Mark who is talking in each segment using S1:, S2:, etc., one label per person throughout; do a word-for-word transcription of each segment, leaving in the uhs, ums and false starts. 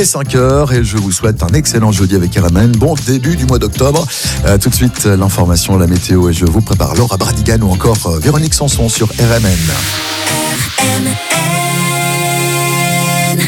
S1: est cinq heures et je vous souhaite un excellent jeudi avec R M N. Bon début du mois d'octobre. Euh, tout de suite, l'information, la météo et je vous prépare Laura Bradigan ou encore euh, Véronique Sanson sur R M N.
S2: R M N.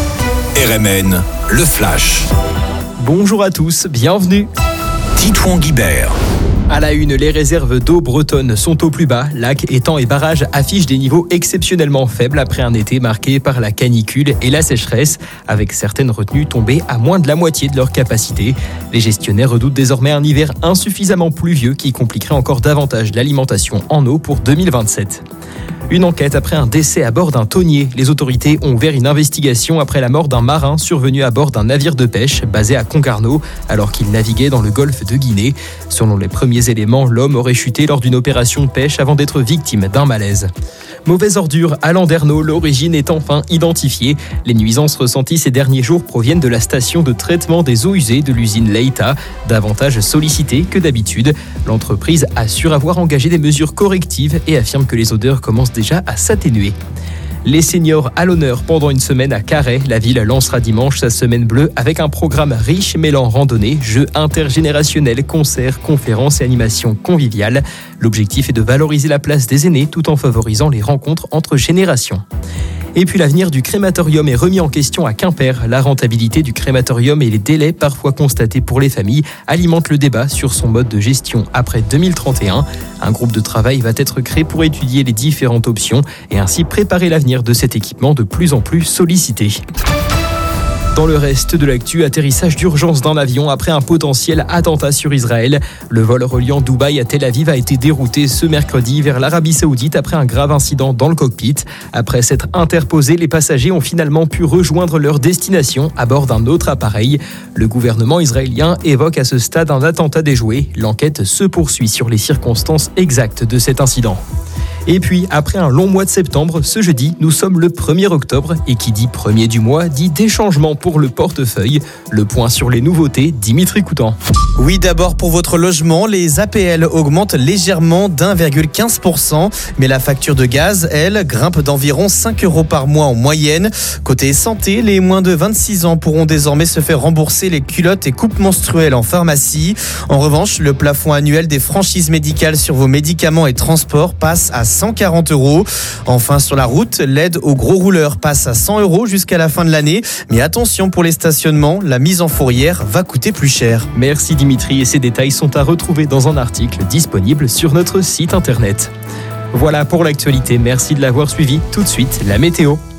S3: R M N, le flash.
S4: Bonjour à tous, bienvenue.
S3: Titouan Guibert.
S4: À la une, les réserves d'eau bretonnes sont au plus bas. Lacs, étangs et barrages affichent des niveaux exceptionnellement faibles après un été marqué par la canicule et la sécheresse, avec certaines retenues tombées à moins de la moitié de leur capacité. Les gestionnaires redoutent désormais un hiver insuffisamment pluvieux qui compliquerait encore davantage l'alimentation en eau pour deux mille vingt-sept. Une enquête après un décès à bord d'un tonnier. Les autorités ont ouvert une investigation après la mort d'un marin survenu à bord d'un navire de pêche basé à Concarneau alors qu'il naviguait dans le golfe de Guinée. Selon les premiers éléments, l'homme aurait chuté lors d'une opération de pêche avant d'être victime d'un malaise. Mauvaise ordure à Landerneau, l'origine est enfin identifiée. Les nuisances ressenties ces derniers jours proviennent de la station de traitement des eaux usées de l'usine Leïta, davantage sollicitée que d'habitude. L'entreprise assure avoir engagé des mesures correctives et affirme que les odeurs commencent déjà à s'atténuer. Les seniors à l'honneur pendant une semaine à Carhaix. La ville lancera dimanche sa semaine bleue avec un programme riche mêlant randonnée, jeux intergénérationnels, concerts, conférences et animations conviviales. L'objectif est de valoriser la place des aînés tout en favorisant les rencontres entre générations. Et puis l'avenir du crématorium est remis en question à Quimper. La rentabilité du crématorium et les délais parfois constatés pour les familles alimentent le débat sur son mode de gestion après deux mille trente et un. Un groupe de travail va être créé pour étudier les différentes options et ainsi préparer l'avenir de cet équipement de plus en plus sollicité. Dans le reste de l'actu, atterrissage d'urgence d'un avion après un potentiel attentat sur Israël. Le vol reliant Dubaï à Tel Aviv a été dérouté ce mercredi vers l'Arabie Saoudite après un grave incident dans le cockpit. Après s'être interposés, les passagers ont finalement pu rejoindre leur destination à bord d'un autre appareil. Le gouvernement israélien évoque à ce stade un attentat déjoué. L'enquête se poursuit sur les circonstances exactes de cet incident. Et puis, après un long mois de septembre, ce jeudi, nous sommes le premier octobre. Et qui dit premier du mois, dit des changements pour le portefeuille. Le point sur les nouveautés, Dimitri Coutan.
S5: Oui, d'abord pour votre logement, les A P L augmentent légèrement d'un virgule quinze pour cent. Mais la facture de gaz, elle, grimpe d'environ cinq euros par mois en moyenne. Côté santé, les moins de vingt-six ans pourront désormais se faire rembourser les culottes et coupes menstruelles en pharmacie. En revanche, le plafond annuel des franchises médicales sur vos médicaments et transports passe à cent quarante euros. Enfin, sur la route, l'aide aux gros rouleurs passe à cent euros jusqu'à la fin de l'année. Mais attention pour les stationnements, la mise en fourrière va coûter plus cher.
S4: Merci Dimitri, et ces détails sont à retrouver dans un article disponible sur notre site internet. Voilà pour l'actualité, merci de l'avoir suivi. Tout de suite, la météo.